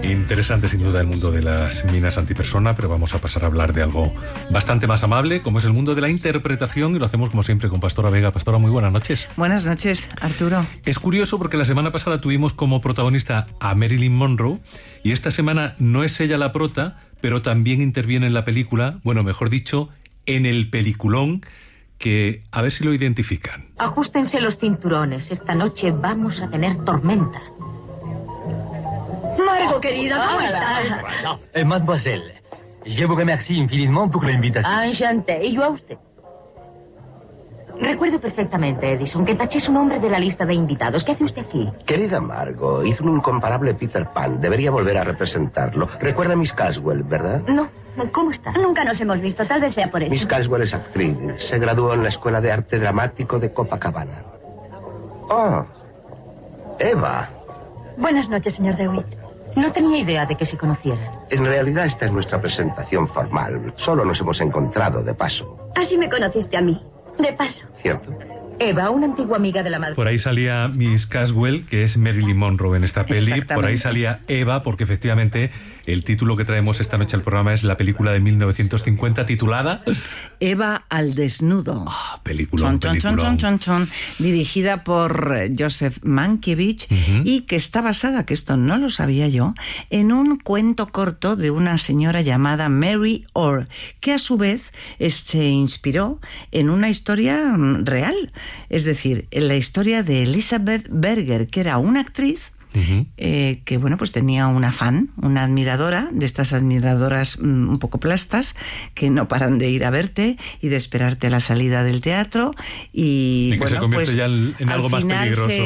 Interesante sin duda el mundo de las minas antipersona, pero vamos a pasar a hablar de algo bastante más amable, como es el mundo de la interpretación, y lo hacemos como siempre con Pastora Vega. Pastora, muy buenas noches. Buenas noches, Arturo. Es curioso porque la semana pasada tuvimos como protagonista a Marilyn Monroe, y esta semana no es ella la prota, pero también interviene en la película, bueno, mejor dicho, en el peliculón, que a ver si lo identifican. Ajustense los cinturones, esta noche vamos a tener tormenta. Margot, querida, ¿cómo estás? Mademoiselle, je vous remercie infiniment pour l'invitation. Enchanté, y yo a usted. Recuerdo perfectamente, Edison, que taché su nombre de la lista de invitados. ¿Qué hace usted aquí? Querida Margot, hizo un incomparable Peter Pan. Debería volver a representarlo. Recuerda a Miss Caswell, ¿verdad? No, ¿cómo está? Nunca nos hemos visto, tal vez sea por eso. Miss Caswell es actriz. Se graduó en la Escuela de Arte Dramático de Copacabana. Oh, Eva. Buenas noches, señor DeWitt. No tenía idea de que se conocieran. En realidad esta es nuestra presentación formal. Solo nos hemos encontrado de paso. Así me conociste a mí, de paso. ¿Cierto? Eva, una antigua amiga de la madre. Por ahí salía Miss Caswell, que es Marilyn Monroe en esta peli. Por ahí salía Eva, porque efectivamente el título que traemos esta noche al programa es la película de 1950 titulada Eva al desnudo. Peliculón. Dirigida por Joseph Mankiewicz y que está basada, que esto no lo sabía yo, en un cuento corto de una señora llamada Mary Orr, que a su vez se inspiró en una historia real. Es decir, en la historia de Elizabeth Berger, que era una actriz que, bueno, pues tenía una fan, una admiradora, de estas admiradoras un poco plastas, que no paran de ir a verte y de esperarte a la salida del teatro. Y que se convierte ya en algo más peligroso.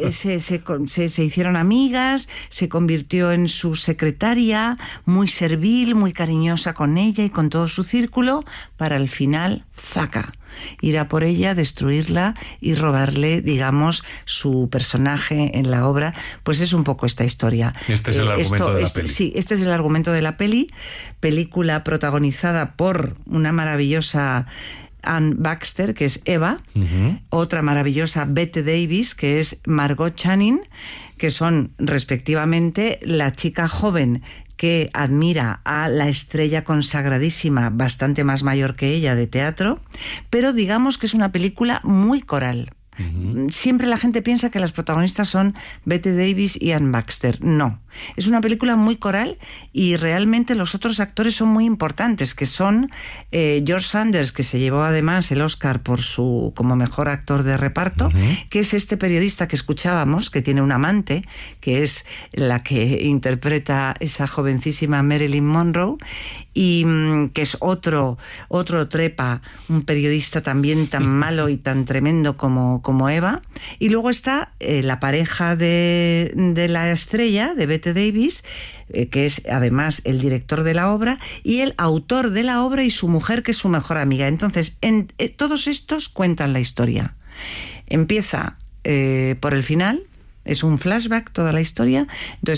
Se hicieron amigas, se convirtió en su secretaria, muy servil, muy cariñosa con ella y con todo su círculo, para al final, ¡zaca!, ir a por ella, destruirla y robarle, digamos, su personaje en la obra. Pues es un poco esta historia. Este es el argumento de la peli. Sí, este es el argumento de la peli. Película protagonizada por una maravillosa Anne Baxter, que es Eva, otra maravillosa Bette Davis, que es Margot Channing, que son respectivamente la chica joven que admira a la estrella consagradísima, bastante más mayor que ella, de teatro, pero digamos que es una película muy coral. Siempre la gente piensa que las protagonistas son Bette Davis y Anne Baxter. No, es una película muy coral y realmente los otros actores son muy importantes, que son George Sanders, que se llevó además el Oscar por su como mejor actor de reparto, que es este periodista que escuchábamos, que tiene un amante, que es la que interpreta esa jovencísima Marilyn Monroe, y que es otro trepa, un periodista también tan malo y tan tremendo como Eva. Y luego está la pareja de la estrella, de Bette Davis, que es además el director de la obra, y el autor de la obra y su mujer, que es su mejor amiga. Entonces, todos estos cuentan la historia. Empieza por el final, es un flashback toda la historia. Entonces,